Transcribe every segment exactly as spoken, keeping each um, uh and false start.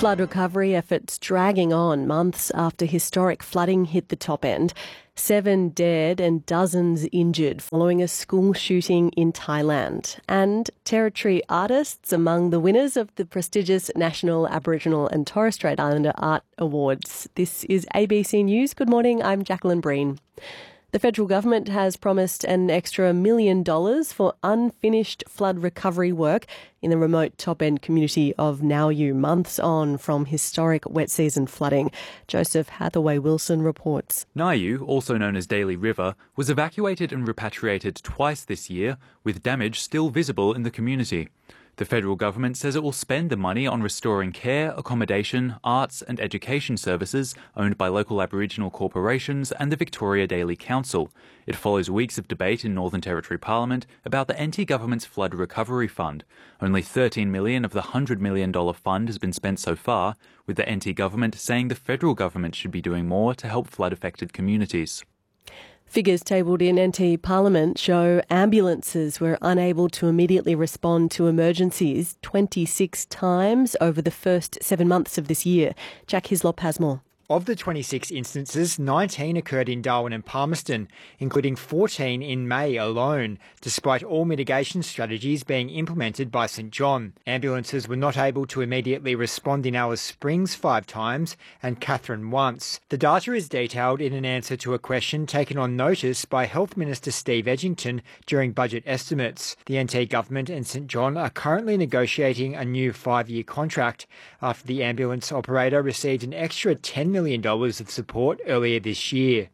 Flood recovery efforts dragging on months after historic flooding hit the top end. Seven dead and dozens injured following a school shooting in Thailand. And Territory artists among the winners of the prestigious National Aboriginal and Torres Strait Islander Art Awards. This is A B C News. Good morning, I'm Jacqueline Breen. The federal government has promised an extra million dollars for unfinished flood recovery work in the remote top-end community of Nauyu, months on from historic wet season flooding. Joseph Hathaway-Wilson reports. Nauyu, also known as Daly River, was evacuated and repatriated twice this year, with damage still visible in the community. The federal government says it will spend the money on restoring care, accommodation, arts and education services owned by local Aboriginal corporations and the Victoria Daily Council. It follows weeks of debate in Northern Territory Parliament about the N T government's flood recovery fund. Only thirteen million dollars of the one hundred million dollars fund has been spent so far, with the N T government saying the federal government should be doing more to help flood-affected communities. Figures tabled in N T Parliament show ambulances were unable to immediately respond to emergencies twenty-six times over the first seven months of this year. Jack Hislop has more. Of the twenty-six instances, nineteen occurred in Darwin and Palmerston, including fourteen in May alone, despite all mitigation strategies being implemented by St John. Ambulances were not able to immediately respond in Alice Springs five times and Katherine once. The data is detailed in an answer to a question taken on notice by Health Minister Steve Edgington during budget estimates. The N T government and St John are currently negotiating a new five-year contract after the ambulance operator received an extra ten million dollars of support earlier this year.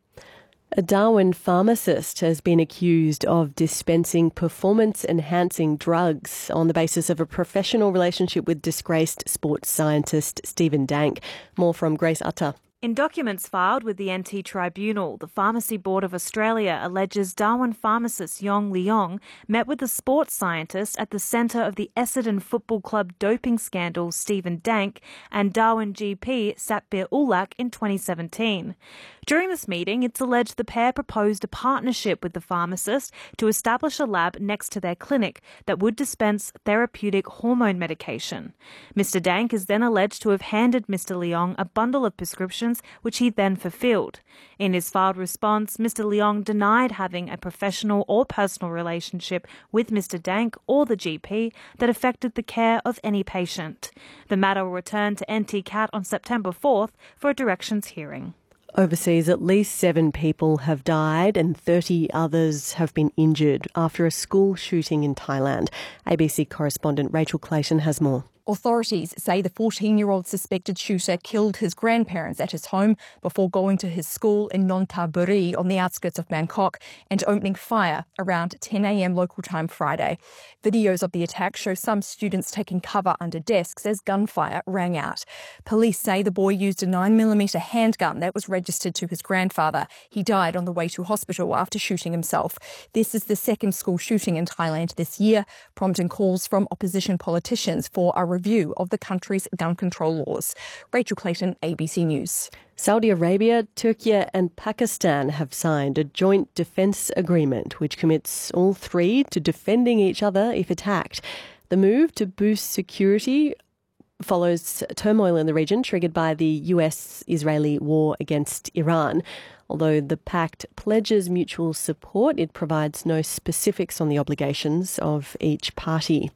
A Darwin pharmacist has been accused of dispensing performance-enhancing drugs on the basis of a professional relationship with disgraced sports scientist Stephen Dank. More from Grace Utter. In documents filed with the N T Tribunal, the Pharmacy Board of Australia alleges Darwin pharmacist Yong Leong met with the sports scientist at the centre of the Essendon Football Club doping scandal, Stephen Dank, and Darwin G P Satbir Ulak in twenty seventeen. During this meeting, it's alleged the pair proposed a partnership with the pharmacist to establish a lab next to their clinic that would dispense therapeutic hormone medication. Mister Dank is then alleged to have handed Mister Leong a bundle of prescriptions which he then fulfilled. In his filed response, Mister Leong denied having a professional or personal relationship with Mister Dank or the G P that affected the care of any patient. The matter will return to N T C A T on September fourth for a directions hearing. Overseas, at least seven people have died and thirty others have been injured after a school shooting in Thailand. A B C correspondent Rachel Clayton has more. Authorities say the fourteen-year-old suspected shooter killed his grandparents at his home before going to his school in Nonthaburi on the outskirts of Bangkok and opening fire around ten a.m. local time Friday. Videos of the attack show some students taking cover under desks as gunfire rang out. Police say the boy used a nine millimeter handgun that was registered to his grandfather. He died on the way to hospital after shooting himself. This is the second school shooting in Thailand this year, prompting calls from opposition politicians for a review of the country's gun control laws. Rachel Clayton, A B C News. Saudi Arabia, Turkey and Pakistan have signed a joint defence agreement which commits all three to defending each other if attacked. The move to boost security follows turmoil in the region triggered by the U S-Israeli war against Iran. Although the pact pledges mutual support, it provides no specifics on the obligations of each party.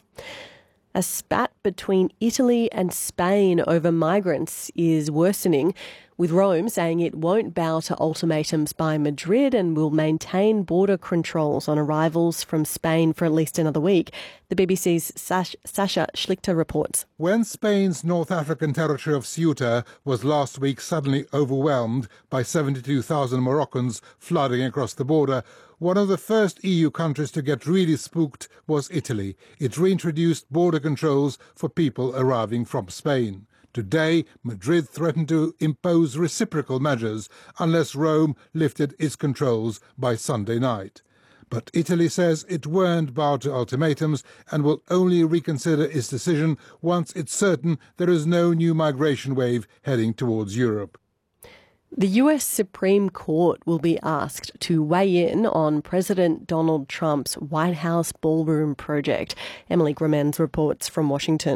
A spat between Italy and Spain over migrants is worsening, with Rome saying it won't bow to ultimatums by Madrid and will maintain border controls on arrivals from Spain for at least another week. The B B C's Sash- Sasha Schlichter reports. When Spain's North African territory of Ceuta was last week suddenly overwhelmed by seventy-two thousand Moroccans flooding across the border, one of the first E U countries to get really spooked was Italy. It reintroduced border controls for people arriving from Spain. Today, Madrid threatened to impose reciprocal measures unless Rome lifted its controls by Sunday night. But Italy says it won't bow to ultimatums and will only reconsider its decision once it's certain there is no new migration wave heading towards Europe. The U S Supreme Court will be asked to weigh in on President Donald Trump's White House ballroom project. Emily Grimmens reports from Washington.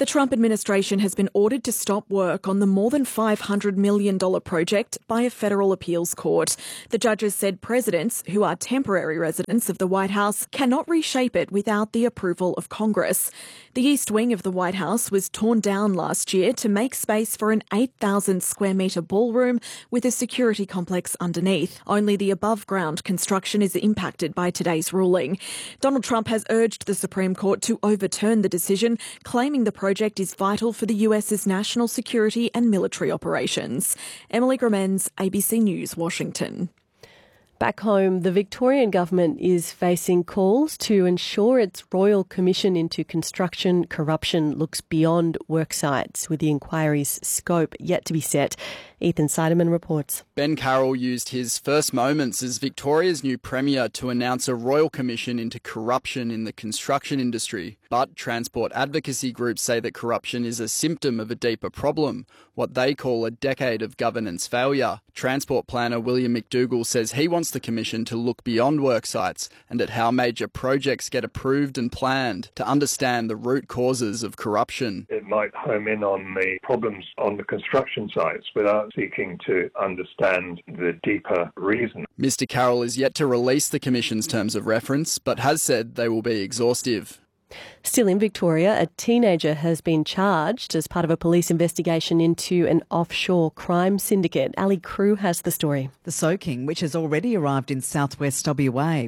The Trump administration has been ordered to stop work on the more than five hundred million dollars project by a federal appeals court. The judges said presidents, who are temporary residents of the White House, cannot reshape it without the approval of Congress. The east wing of the White House was torn down last year to make space for an eight thousand square metre ballroom with a security complex underneath. Only the above-ground construction is impacted by today's ruling. Donald Trump has urged the Supreme Court to overturn the decision, claiming the project project is vital for the US's national security and military operations. Emily Gromens, A B C News, Washington. Back home, the Victorian government is facing calls to ensure its Royal Commission into Construction Corruption looks beyond work sites, with the inquiry's scope yet to be set. Ethan Seidemann reports. Ben Carroll used his first moments as Victoria's new Premier to announce a Royal Commission into corruption in the construction industry. But transport advocacy groups say that corruption is a symptom of a deeper problem, what they call a decade of governance failure. Transport planner William McDougall says he wants the Commission to look beyond work sites and at how major projects get approved and planned to understand the root causes of corruption. It might home in on the problems on the construction sites without seeking to understand the deeper reason. Mister Carroll is yet to release the Commission's terms of reference, but has said they will be exhaustive. Still in Victoria, a teenager has been charged as part of a police investigation into an offshore crime syndicate. Ali Crew has the story. The soaking, which has already arrived in southwest W A.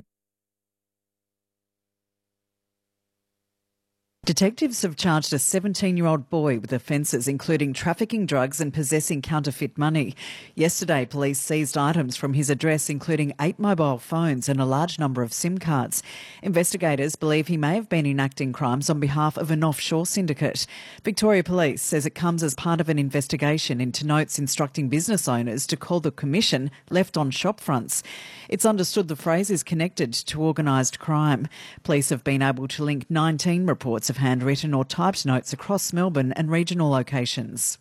Detectives have charged a seventeen-year-old boy with offences including trafficking drugs and possessing counterfeit money. Yesterday, police seized items from his address, including eight mobile phones and a large number of SIM cards. Investigators believe he may have been enacting crimes on behalf of an offshore syndicate. Victoria Police says it comes as part of an investigation into notes instructing business owners to call the Commission left on shop fronts. It's understood the phrase is connected to organised crime. Police have been able to link nineteen reports of handwritten or typed notes across Melbourne and regional locations.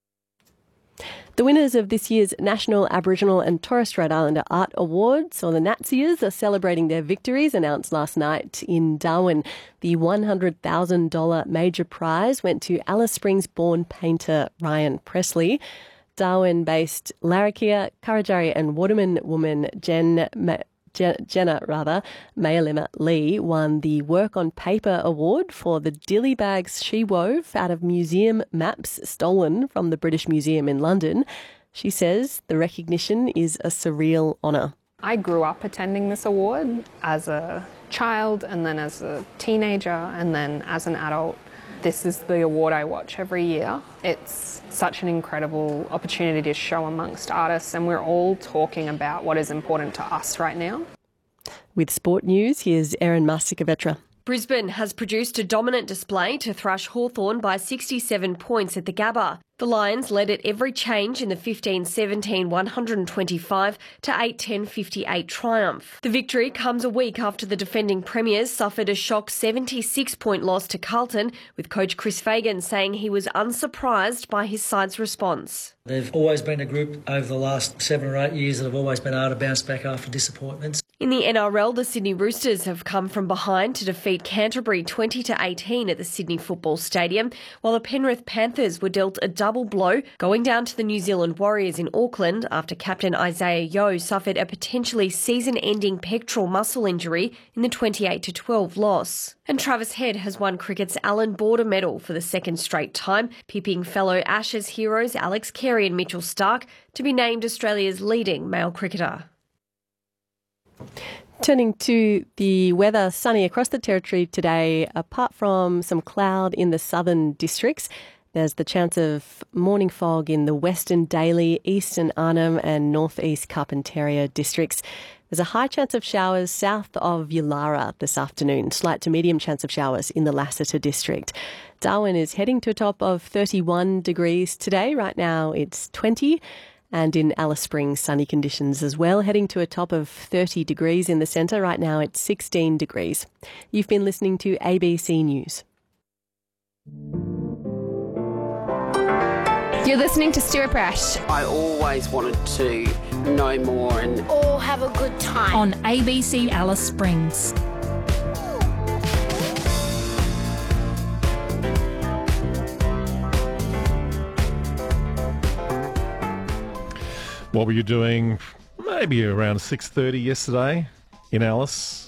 The winners of this year's National Aboriginal and Torres Strait Islander Art Awards, or the Natsias, are celebrating their victories, announced last night in Darwin. The one hundred thousand dollars major prize went to Alice Springs-born painter Ryan Presley. Darwin-based Larrakia, Kurrajari and Waterman woman Jen Ma- Jenna, rather, Mayalima Lee won the Work on Paper Award for the dilly bags she wove out of museum maps stolen from the British Museum in London. She says the recognition is a surreal honour. I grew up attending this award as a child and then as a teenager and then as an adult. This is the award I watch every year. It's such an incredible opportunity to show amongst artists, and we're all talking about what is important to us right now. With sport news, here's Erin Mastikavetra. Brisbane has produced a dominant display to thrash Hawthorn by sixty-seven points at the Gabba. The Lions led at every change in the fifteen seventeen one twenty-five to eight ten fifty-eight triumph. The victory comes a week after the defending premiers suffered a shock seventy-six point loss to Carlton, with coach Chris Fagan saying he was unsurprised by his side's response. They've always been a group over the last seven or eight years that have always been able to bounce back after disappointments. In the N R L, the Sydney Roosters have come from behind to defeat Canterbury twenty to eighteen at the Sydney Football Stadium, while the Penrith Panthers were dealt a double blow, going down to the New Zealand Warriors in Auckland after captain Isaiah Yeo suffered a potentially season-ending pectoral muscle injury in the twenty-eight to twelve loss. And Travis Head has won cricket's Allan Border Medal for the second straight time, pipping fellow Ashes heroes Alex Carey and Mitchell Starc to be named Australia's leading male cricketer. Turning to the weather, sunny across the territory today, apart from some cloud in the southern districts. There's the chance of morning fog in the Western Daly, Eastern Arnhem and Northeast Carpentaria districts. There's a high chance of showers south of Yulara this afternoon, slight to medium chance of showers in the Lassiter district. Darwin is heading to a top of thirty-one degrees today. Right now it's twenty. And in Alice Springs, sunny conditions as well, heading to a top of thirty degrees in the centre. Right now it's sixteen degrees. You've been listening to A B C News. You're listening to Stuart Brash. I always wanted to know more and all have a good time on A B C Alice Springs. What were you doing maybe around six thirty yesterday in Alice?